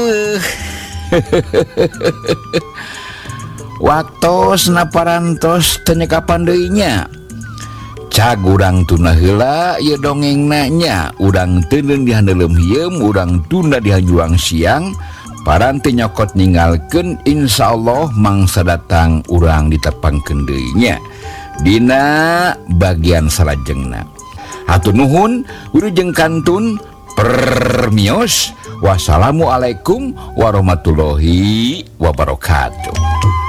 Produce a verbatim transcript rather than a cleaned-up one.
waktu naparantos tenyeka pandainya cag urang tuna heula ya dongeng nanya urang tenen di handelem hieum urang tunda di juang siang paranti nyokot ninggalkeun insyaallah mangsa datang urang ditepangkeun deui nya dina bagian salajengna. Hatur nuhun wilujeng kantun permios. Wassalamualaikum warahmatullahi wabarakatuh.